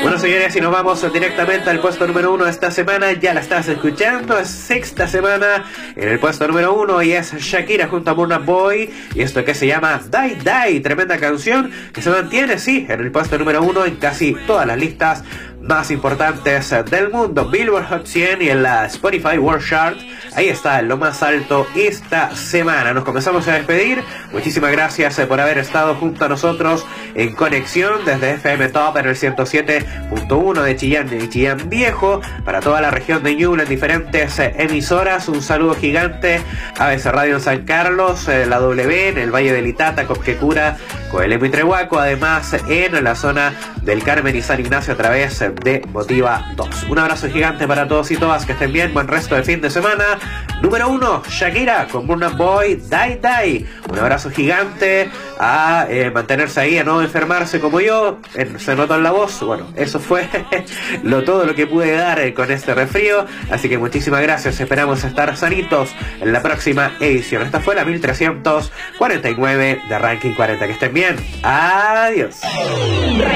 Bueno, señores, y nos vamos directamente al puesto número 1 de esta semana. Ya la estás escuchando, es sexta semana en el puesto número 1 y es Shakira junto a Burna Boy y esto que se llama Die Die, tremenda canción que se mantiene, sí, en el puesto número 1 en casi todas las listas más importantes del mundo, Billboard Hot 100 y en la Spotify World Chart. Ahí está, en lo más alto esta semana. Nos comenzamos a despedir. Muchísimas gracias por haber estado junto a nosotros en conexión desde FM Top en el 107.1 de Chillán y Chillán Viejo para toda la región de Ñuble en diferentes emisoras. Un saludo gigante a ABC Radio en San Carlos, la W en el Valle del Itata, Copquecura, Coelemu y Trehuaco, además en la zona del Carmen y San Ignacio a través de Motiva 2. Un abrazo gigante para todos y todas, que estén bien, buen resto de fin de semana. Número 1, Shakira con Burna Boy, Die Die. Un abrazo gigante, a mantenerse ahí, a no enfermarse como yo, se notó en la voz. Bueno, eso fue todo lo que pude dar con este resfrío, así que muchísimas gracias, esperamos estar sanitos en la próxima edición. Esta fue la 1349 de Ranking 40, que estén bien, adiós.